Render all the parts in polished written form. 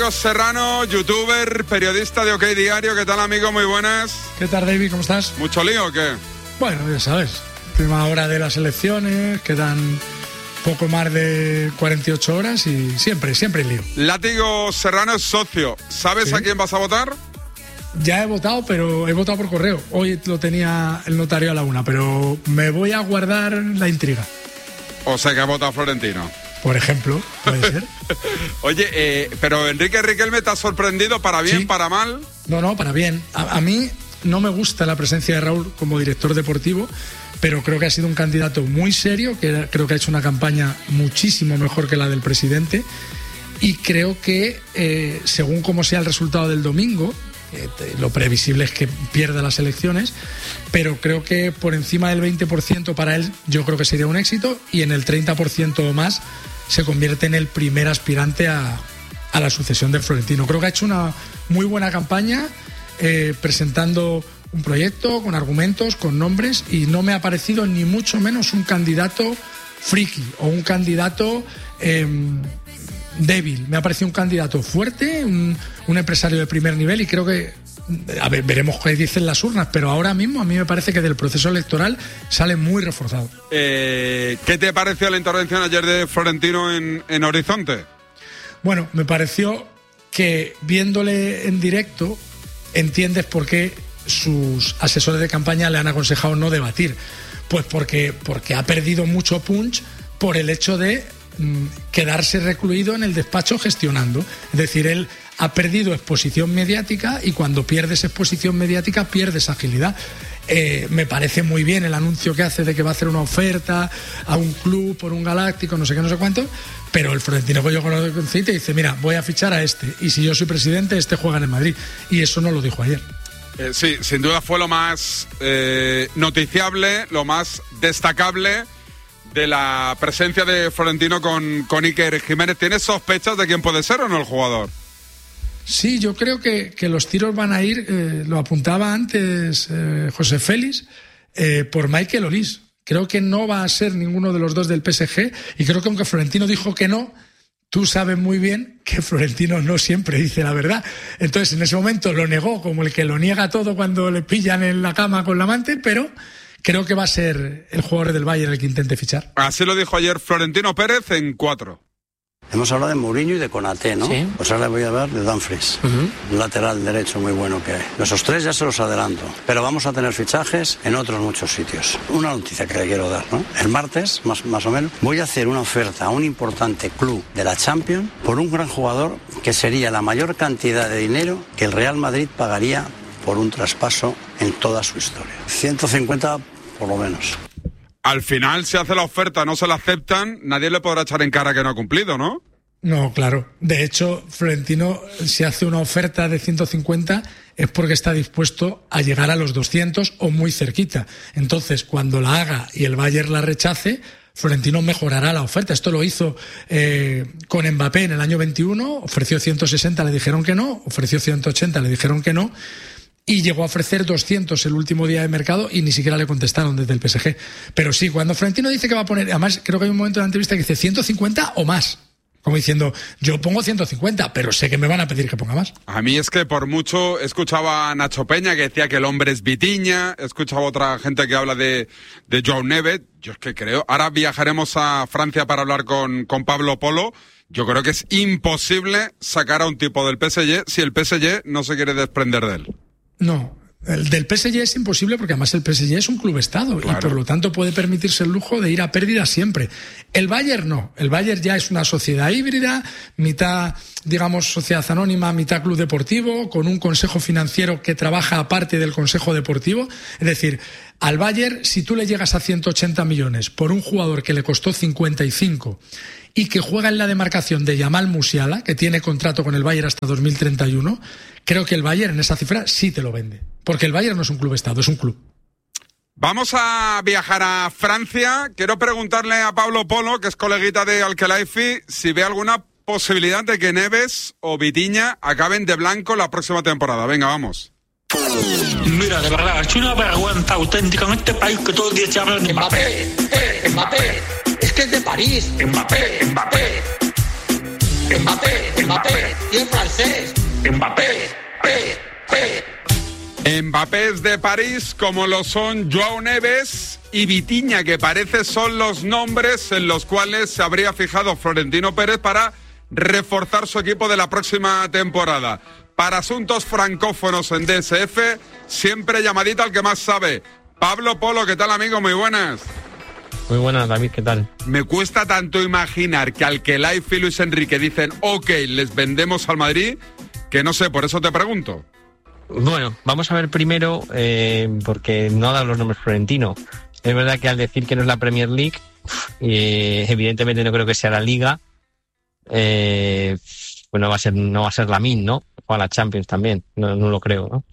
Serrano, youtuber, periodista de OK Diario. ¿Qué tal, amigo? Muy buenas. ¿Qué tal, David? ¿Cómo estás? ¿Mucho lío o qué? Bueno, ya sabes, última hora de las elecciones, quedan poco más de 48 horas y siempre hay lío. Látigo Serrano es socio. ¿Sabes ¿Sí? a quién vas a votar? Ya he votado, pero he votado por correo. Hoy lo tenía el notario a la 1, pero me voy a guardar la intriga. O sea que ha votado Florentino. Por ejemplo, puede ser. Oye, pero Enrique Riquelme te ha sorprendido, ¿para bien, ¿Sí? para mal? No, para bien. A mí no me gusta la presencia de Raúl como director deportivo, pero creo que ha sido un candidato muy serio, que creo que ha hecho una campaña muchísimo mejor que la del presidente, y creo que según como sea el resultado del domingo, lo previsible es que pierda las elecciones, pero creo que por encima del 20% para él yo creo que sería un éxito, y en el 30% o más se convierte en el primer aspirante a la sucesión de Florentino. Creo que ha hecho una muy buena campaña, presentando un proyecto con argumentos, con nombres, y no me ha parecido ni mucho menos un candidato friki o un candidato débil. Me ha parecido un candidato fuerte, un empresario de primer nivel, y creo que, a ver, veremos qué dicen las urnas, pero ahora mismo a mí me parece que del proceso electoral sale muy reforzado. ¿Qué te pareció la intervención ayer de Florentino en Horizonte? Bueno, me pareció que viéndole en directo entiendes por qué sus asesores de campaña le han aconsejado no debatir. Pues porque ha perdido mucho punch por el hecho de quedarse recluido en el despacho gestionando. Es decir, él ha perdido exposición mediática, y cuando pierdes exposición mediática pierdes agilidad. Me parece muy bien el anuncio que hace de que va a hacer una oferta a un club por un galáctico, no sé qué, no sé cuánto, pero el Florentino que yo conozco y dice, mira, voy a fichar a este, y si yo soy presidente, este juega en el Madrid, y eso no lo dijo ayer. Sí, sin duda fue lo más noticiable, lo más destacable de la presencia de Florentino con Iker Jiménez. ¿Tienes sospechas de quién puede ser o no el jugador? Sí, yo creo que los tiros van a ir, lo apuntaba antes José Félix, por Michael Olise. Creo que no va a ser ninguno de los dos del PSG, y creo que aunque Florentino dijo que no, tú sabes muy bien que Florentino no siempre dice la verdad. Entonces, en ese momento lo negó como el que lo niega todo cuando le pillan en la cama con la amante, pero creo que va a ser el jugador del Bayern el que intente fichar. Así lo dijo ayer Florentino Pérez en 4. Hemos hablado de Mourinho y de Konaté, ¿no? Sí. Pues ahora voy a hablar de Dumfries, un lateral derecho muy bueno que hay. Esos tres ya se los adelanto, pero vamos a tener fichajes en otros muchos sitios. Una noticia que le quiero dar, ¿no? El martes, más o menos, voy a hacer una oferta a un importante club de la Champions por un gran jugador que sería la mayor cantidad de dinero que el Real Madrid pagaría por un traspaso en toda su historia. 150 por lo menos. Al final, si hace la oferta, no se la aceptan, nadie le podrá echar en cara que no ha cumplido, ¿no? No, claro. De hecho, Florentino, si hace una oferta de 150, es porque está dispuesto a llegar a los 200 o muy cerquita. Entonces, cuando la haga y el Bayern la rechace, Florentino mejorará la oferta. Esto lo hizo con Mbappé en el año 21, ofreció 160, le dijeron que no, ofreció 180, le dijeron que no, y llegó a ofrecer 200 el último día de mercado y ni siquiera le contestaron desde el PSG. Pero sí, cuando Florentino dice que va a poner, además creo que hay un momento de la entrevista que dice 150 o más, como diciendo, yo pongo 150, pero sé que me van a pedir que ponga más. A mí es que por mucho, escuchaba a Nacho Peña que decía que el hombre es Vitinha, escuchaba a otra gente que habla de Joao Neves. Yo es que creo, ahora viajaremos a Francia para hablar con Pablo Polo. Yo creo que es imposible sacar a un tipo del PSG si el PSG no se quiere desprender de él. No, el del PSG es imposible porque además el PSG es un club-estado, claro, y por lo tanto puede permitirse el lujo de ir a pérdida siempre. El Bayern no, el Bayern ya es una sociedad híbrida, mitad, digamos, sociedad anónima, mitad club deportivo, con un consejo financiero que trabaja aparte del consejo deportivo. Es decir, al Bayern, si tú le llegas a 180 millones por un jugador que le costó 55 y que juega en la demarcación de Jamal Musiala, que tiene contrato con el Bayern hasta 2031, creo que el Bayern en esa cifra sí te lo vende. Porque el Bayern no es un club-estado, es un club. Vamos a viajar a Francia. Quiero preguntarle a Pablo Polo, que es coleguita de Al-Khelaifi, si ve alguna posibilidad de que Neves o Vitinha acaben de blanco la próxima temporada. Venga, vamos. Mira, de verdad, es una vergüenza auténtica en este país que todo el día se habla de Mbappé. Mbappé. Es que es de París. Mbappé. Mbappé, y el francés, Mbappé, Mbappé es de París, como lo son Joao Neves y Vitinha, que parece son los nombres en los cuales se habría fijado Florentino Pérez para reforzar su equipo de la próxima temporada. Para asuntos francófonos en DSF, siempre llamadita al que más sabe. Pablo Polo, ¿qué tal, amigo? Muy buenas. Muy buenas, David, ¿qué tal? Me cuesta tanto imaginar que Al-Khelaifi y Luis Enrique dicen, ok, les vendemos al Madrid, que no sé, por eso te pregunto. Bueno, vamos a ver primero, porque no ha dado los nombres Florentino. Es verdad que al decir que no es la Premier League, evidentemente no creo que sea la Liga, pues no va a ser la MIN, ¿no? O a la Champions también, no lo creo, ¿no?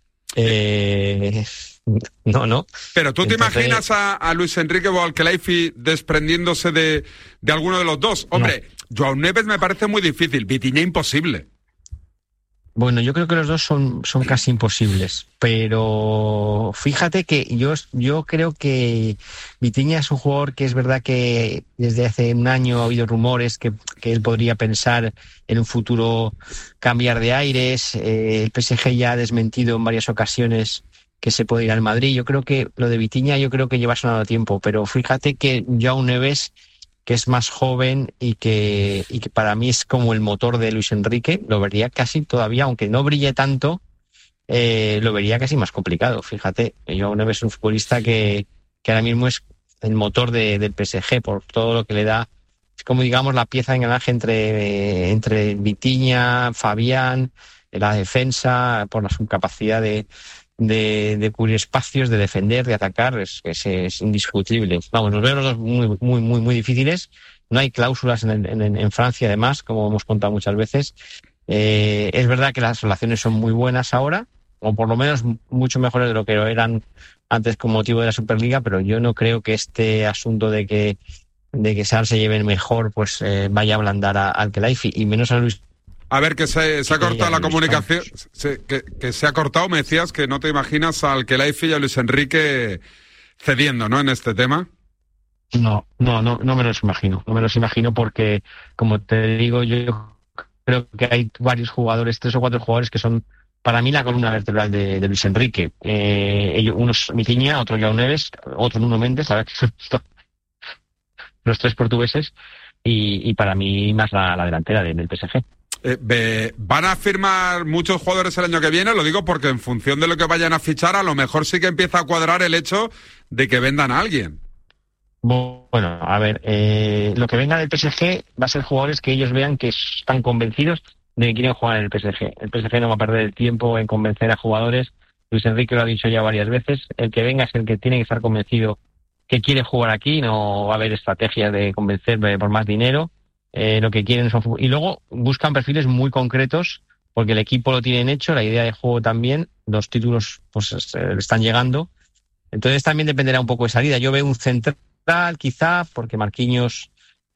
No. Pero ¿tú te imaginas a Luis Enrique o Al-Khelaifi desprendiéndose de alguno de los dos? Hombre, no. Joao Neves me parece muy difícil, Vitinha imposible. Bueno, yo creo que los dos son casi imposibles, pero fíjate que yo creo que Vitinha es un jugador que es verdad que desde hace un año ha habido rumores que él podría pensar en un futuro cambiar de aires. El PSG ya ha desmentido en varias ocasiones que se puede ir al Madrid. Yo creo que lo de Vitinha lleva sonado tiempo, pero fíjate que Joao Neves, que es más joven y que para mí es como el motor de Luis Enrique, lo vería casi todavía, aunque no brille tanto, lo vería casi más complicado. Fíjate, Joao Neves es un futbolista que ahora mismo es el motor del PSG por todo lo que le da. Es como, digamos, la pieza de engranaje entre Vitinha, Fabián, la defensa, por su capacidad de cubrir espacios, de defender, de atacar, es indiscutible. Vamos, nos veo los dos muy difíciles. No hay cláusulas en Francia, además, como hemos contado muchas veces. Es verdad que las relaciones son muy buenas ahora, o por lo menos mucho mejores de lo que eran antes con motivo de la Superliga, pero yo no creo que este asunto de que Sar se lleven mejor, pues vaya a ablandar a Al-Khelaifi, y menos a Luis. A ver, que se ha cortado la comunicación, que se ha cortado, me decías que no te imaginas a Al-Khelaifi y a Luis Enrique cediendo, ¿no?, en este tema. No me los imagino. No me los imagino porque, como te digo, yo creo que hay varios jugadores, 3 o 4 jugadores que son, para mí, la columna vertebral de Luis Enrique. Uno es Vitinha, otro Joao Neves, otro Nuno Mendes, la verdad que son los 3 portugueses, y para mí más la delantera del PSG. ¿Van a firmar muchos jugadores el año que viene? Lo digo porque en función de lo que vayan a fichar, a lo mejor sí que empieza a cuadrar el hecho de que vendan a alguien. Bueno, a ver, lo que venga del PSG va a ser jugadores que ellos vean que están convencidos de que quieren jugar en el PSG. El PSG no va a perder el tiempo en convencer a jugadores. Luis Enrique lo ha dicho ya varias veces. El que venga es el que tiene que estar convencido que quiere jugar aquí. No va a haber estrategias de convencer por más dinero. Lo que quieren son, y luego buscan perfiles muy concretos porque el equipo lo tienen hecho, la idea de juego también, los títulos pues están llegando, entonces también dependerá un poco de salida. Yo veo un central quizá porque Marquinhos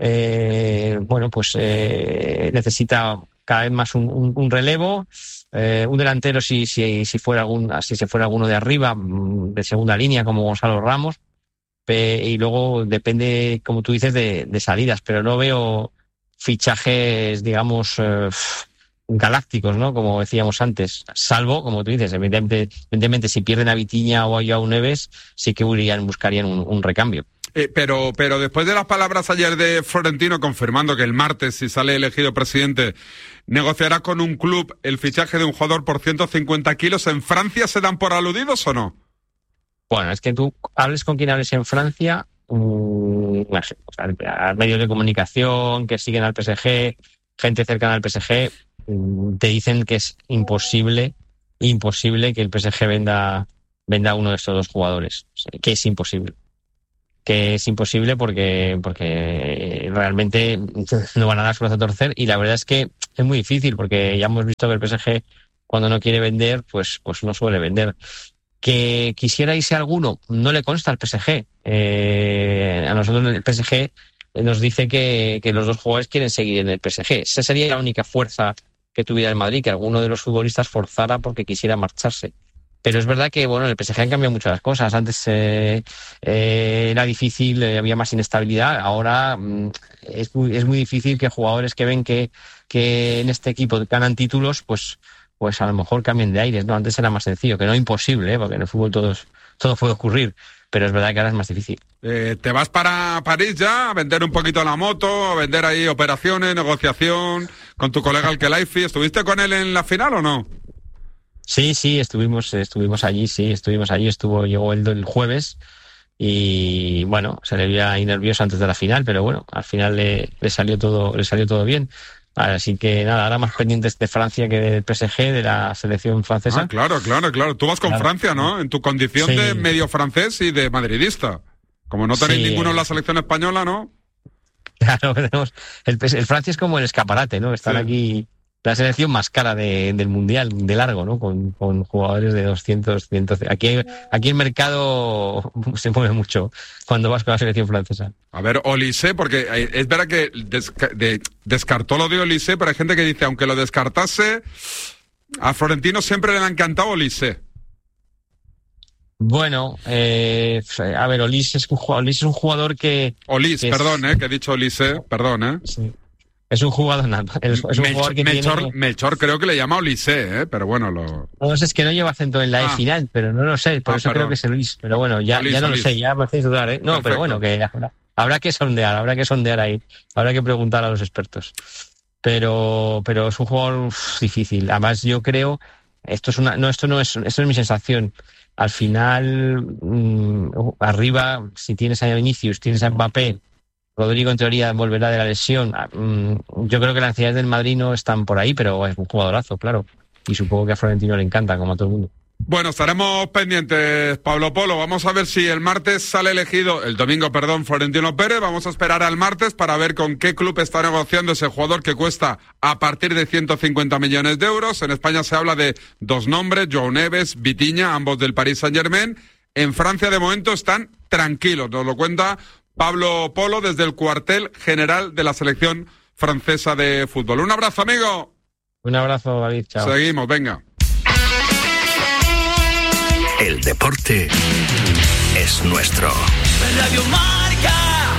necesita cada vez más un relevo, un delantero si se fuera alguno de arriba, de segunda línea, como Gonzalo Ramos, y luego depende, como tú dices, de salidas, pero no veo fichajes, digamos, galácticos, ¿no? Como decíamos antes, salvo, como tú dices, evidentemente si pierden a Vitinha o a Joao Neves, sí que buscarían un recambio. Pero después de las palabras ayer de Florentino confirmando que el martes, si sale elegido presidente, negociará con un club el fichaje de un jugador por 150 kilos, ¿en Francia se dan por aludidos o no? Bueno, es que tú hables con quien hables en Francia, a medios de comunicación que siguen al PSG, gente cercana al PSG, te dicen que es imposible que el PSG venda a uno de estos dos jugadores. Que es imposible porque realmente no van a dar su brazo a torcer, y la verdad es que es muy difícil porque ya hemos visto que el PSG, cuando no quiere vender, pues no suele vender. Que quisiera irse alguno, no le consta al PSG. A nosotros el PSG nos dice que los dos jugadores quieren seguir en el PSG. Esa sería la única fuerza que tuviera el Madrid, que alguno de los futbolistas forzara porque quisiera marcharse. Pero es verdad que, bueno, en el PSG han cambiado mucho las cosas. Antes era difícil, había más inestabilidad. Ahora es muy difícil que jugadores que ven que en este equipo ganan títulos, pues a lo mejor cambien de aires, ¿no? Antes era más sencillo, que no imposible, porque en el fútbol todo puede ocurrir. Pero es verdad que ahora es más difícil. ¿Te vas para París ya a vender un poquito la moto, a vender ahí operaciones, negociación con tu colega el Khelaifi? ¿Estuviste con él en la final o no? Sí, estuvimos allí, llegó el jueves y bueno, se le veía ahí nervioso antes de la final, pero bueno, al final le salió todo bien. Así que nada, ahora más pendientes de Francia que del PSG, de la selección francesa. Ah, claro. Tú vas con Francia, ¿no? En tu condición de medio francés y de madridista. Como no tenéis ninguno en la selección española, ¿no? Claro, tenemos el Francia es como el escaparate, ¿no? Están aquí la selección más cara del Mundial, de largo, ¿no? Con jugadores de 200, 100. Aquí el mercado se mueve mucho cuando vas con la selección francesa. A ver, Olise, porque es verdad que descartó lo de Olise, pero hay gente que dice, aunque lo descartase, a Florentino siempre le ha encantado Olise. Bueno, a ver, Olise es un jugador que... Perdón, que he dicho Olise, perdón, Sí. Es un jugador jugador que Melchor creo que le llama Olise, pero bueno, No sé, es que no lleva acento en la E final, pero no lo sé, por eso creo que es Luis. Pero bueno, ya no lo sé, ya me hacéis dudar, ¿eh? No, perfecto. Pero bueno, que habrá que sondear ahí, habrá que preguntar a los expertos. Pero es un jugador difícil. Además, yo creo, esto no es mi sensación. Al final, arriba, si tienes a Vinicius, tienes a Mbappé, Rodrigo en teoría volverá de la lesión. Yo creo que las necesidades del Madrid no están por ahí, pero es un jugadorazo, claro. Y supongo que a Florentino le encanta, como a todo el mundo. Bueno, estaremos pendientes, Pablo Polo. Vamos a ver si el domingo, Florentino Pérez. Vamos a esperar al martes para ver con qué club está negociando ese jugador que cuesta a partir de 150 millones de euros. En España se habla de dos nombres, Joao Neves, Vitinha, ambos del Paris Saint-Germain. En Francia, de momento, están tranquilos. Nos lo cuenta Pablo Polo desde el cuartel general de la selección francesa de fútbol. Un abrazo, amigo. Un abrazo, David. Chao. Seguimos, venga. El deporte es nuestro. Radio Marca.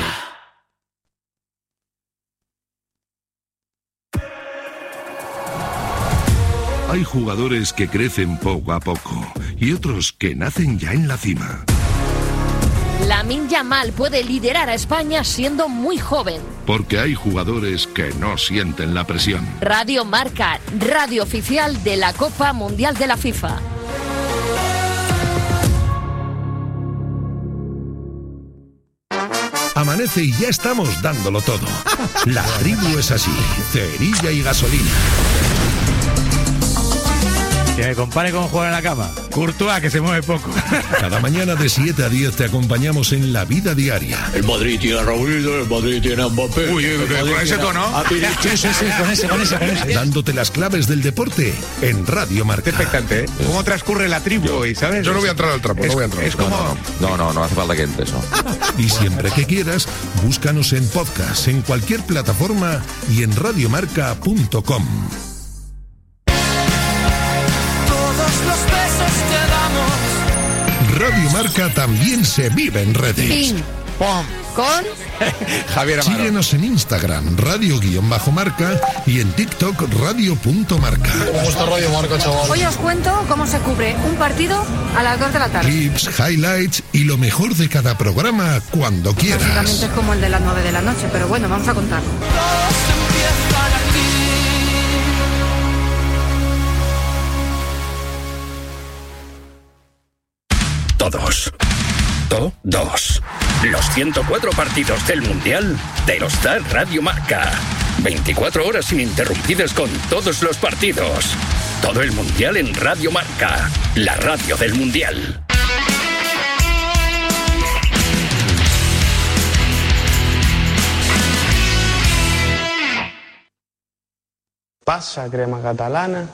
Hay jugadores que crecen poco a poco y otros que nacen ya en la cima. Lamine Yamal puede liderar a España siendo muy joven. Porque hay jugadores que no sienten la presión. Radio Marca, radio oficial de la Copa Mundial de la FIFA. Amanece y ya estamos dándolo todo. La tribu es así, cerilla y gasolina. Que me compare con jugar en la cama. Courtois, que se mueve poco. Cada mañana de 7 a 10 te acompañamos en la vida diaria. El Madrid tiene a Raulito, el Madrid tiene a Mbappé. Uy, con ese tono. Sí, con ese. Dándote las claves del deporte en Radio Marca. Expectante, ¿eh? ¿Cómo transcurre la tribu hoy, sabes? Yo no voy a entrar al trapo, Es como... No hace falta que entre eso. Y siempre que quieras, búscanos en podcast, en cualquier plataforma y en radiomarca.com. Los besos que damos. Radio Marca también se vive en redes. Pin. ¡Pum! Con Javier Amaro. Síguenos en Instagram, radio_marca y en TikTok, radio.marca. ¿Cómo está Radio Marca, chaval? Hoy os cuento cómo se cubre un partido a las 2 de la tarde. Clips, highlights y lo mejor de cada programa cuando quieras. Básicamente es como el de las 9 de la noche, pero bueno, vamos a contarlo. Todos. Los 104 partidos del Mundial te los da Radio Marca. 24 horas ininterrumpidas con todos los partidos. Todo el Mundial en Radio Marca, la radio del Mundial. Pasa crema catalana,